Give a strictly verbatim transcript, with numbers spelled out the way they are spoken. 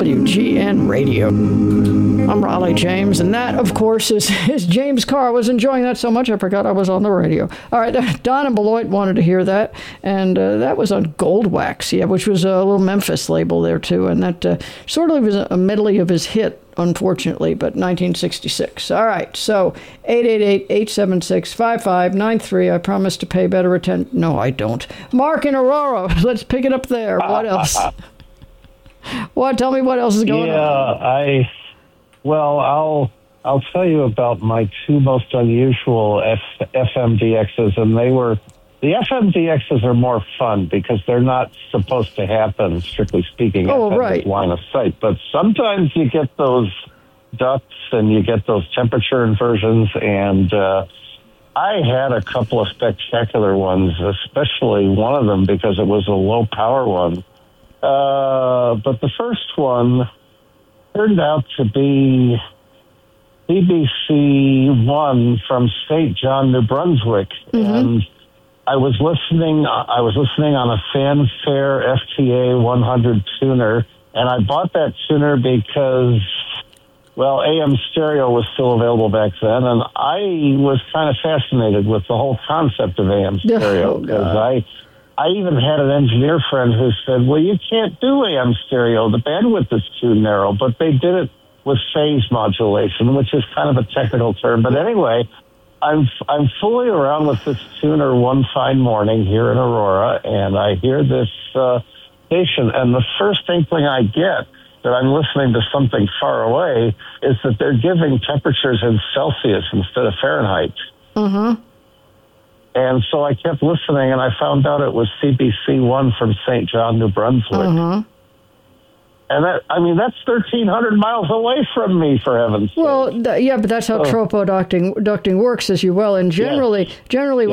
W G N Radio. I'm Raleigh James, and that, of course, is, is James Carr. I was enjoying that so much I forgot I was on the radio. All right, Don and Beloit wanted to hear that, and uh, that was on Gold Wax, yeah, which was a little Memphis label there, too, and that uh, sort of was a medley of his hit, unfortunately, but nineteen sixty-six. All right, so eight eight eight, eight seven six, five five nine three. I promise to pay better attention. No, I don't. Mark in Aurora, let's pick it up there. What else? What? Tell me what else is going yeah, on. Yeah, I... Well, I'll I'll tell you about my two most unusual F, FMDXs, and they were the F M D Xs are more fun because they're not supposed to happen, strictly speaking, oh, at right. line of sight. But sometimes you get those ducts and you get those temperature inversions, and uh, I had a couple of spectacular ones, especially one of them because it was a low power one. Uh, but the first one turned out to be B B C One from Saint John, New Brunswick, mm-hmm. and I was listening. I was listening on a Fanfare F T A one hundred tuner, and I bought that tuner because, well, A M stereo was still available back then, and I was kind of fascinated with the whole concept of A M stereo because oh, I. I even had an engineer friend who said, well, you can't do A M stereo. The bandwidth is too narrow. But they did it with phase modulation, which is kind of a technical term. But anyway, I'm I'm fooling around with this tuner one fine morning here in Aurora, and I hear this uh, station. And the first inkling I get that I'm listening to something far away is that they're giving temperatures in Celsius instead of Fahrenheit. Mm-hmm. And so I kept listening, and I found out it was C B C One from Saint John, New Brunswick. Uh-huh. And that, I mean, that's thirteen hundred miles away from me, for heaven's sake. Well, th- yeah, but that's how oh. tropo ducting, ducting works, as you well. And generally, yeah. generally,